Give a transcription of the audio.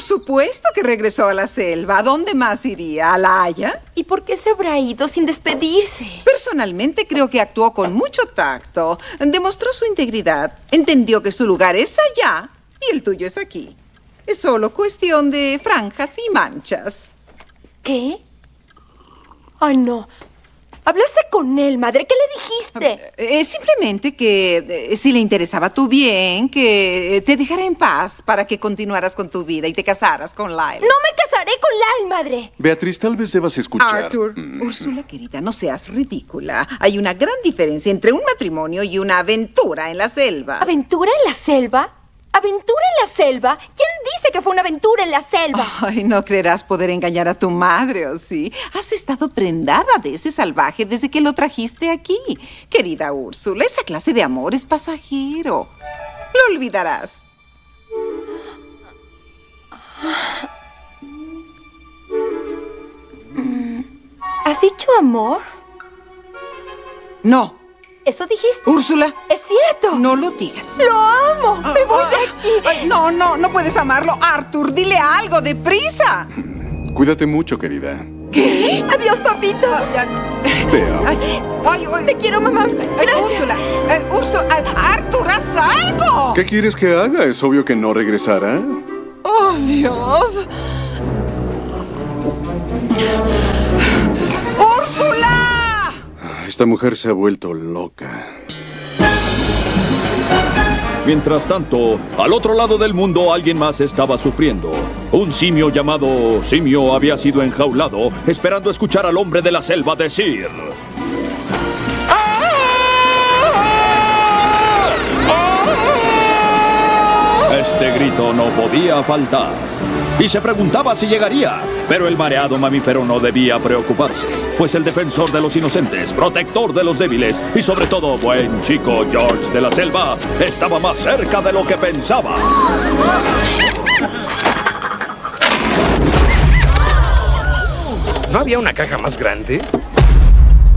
supuesto que regresó a la selva. ¿A dónde más iría? ¿A La Haya? ¿Y por qué se habrá ido sin despedirse? Personalmente creo que actuó con mucho tacto. Demostró su integridad. Entendió que su lugar es allá y el tuyo es aquí. Es solo cuestión de franjas y manchas. ¿Qué? Ay, no. ¿Hablaste con él, madre? ¿Qué le dijiste? Simplemente que si le interesaba tu bien, que te dejara en paz para que continuaras con tu vida y te casaras con Lyle. ¡No me casaré con Lyle, madre! Beatriz, tal vez debas escuchar. Arthur, Úrsula, querida, no seas ridícula. Hay una gran diferencia entre un matrimonio y una aventura en la selva. ¿Aventura en la selva? ¿Aventura en la selva? ¿Quién dice que fue una aventura en la selva? Ay, no creerás poder engañar a tu madre, ¿o sí? Has estado prendada de ese salvaje desde que lo trajiste aquí. Querida Úrsula, esa clase de amor es pasajero. Lo olvidarás. ¿Has dicho amor? No. ¿Eso dijiste? Úrsula. ¡Es cierto! No lo digas. ¡Lo amo! ¡Me voy de aquí! Ay, no puedes amarlo. Arthur, dile algo, deprisa. Cuídate mucho, querida. ¿Qué? ¡Adiós, papito! Te amo. Ay, Te quiero, mamá. Gracias. Úrsula, Arthur, haz algo. ¿Qué quieres que haga? Es obvio que no regresará. Oh, Dios. ¡Úrsula! Esta mujer se ha vuelto loca. Mientras tanto, al otro lado del mundo alguien más estaba sufriendo. Un simio llamado Simio había sido enjaulado, esperando escuchar al hombre de la selva decir... Este grito no podía faltar. Y se preguntaba si llegaría. Pero el mareado mamífero no debía preocuparse, pues el defensor de los inocentes, protector de los débiles y sobre todo buen chico George de la selva estaba más cerca de lo que pensaba. ¿No había una caja más grande?